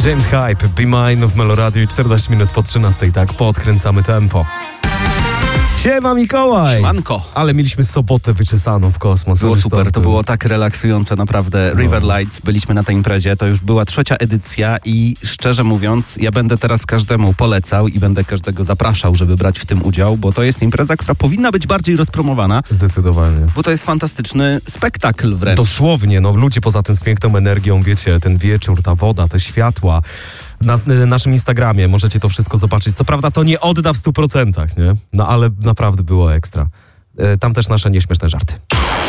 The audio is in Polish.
James Hype, Be Mine w Meloradiu, 14 minut po 13, tak, podkręcamy tempo. Siema Mikołaj! Siemanko! Ale mieliśmy sobotę wyczesaną w kosmos. Było super, to było tak relaksujące, naprawdę. River Lights, byliśmy na tej imprezie, to już była 3. edycja i szczerze mówiąc, ja będę teraz każdemu polecał i będę każdego zapraszał, żeby brać w tym udział, bo to jest impreza, która powinna być bardziej rozpromowana. Zdecydowanie. Bo to jest fantastyczny spektakl wręcz. Dosłownie, no ludzie poza tym z piękną energią, wiecie, ten wieczór, ta woda, te światła. Na naszym Instagramie możecie to wszystko zobaczyć. Co prawda to nie odda w 100%, nie? No ale naprawdę było ekstra. Tam też nasze nieśmieszne żarty.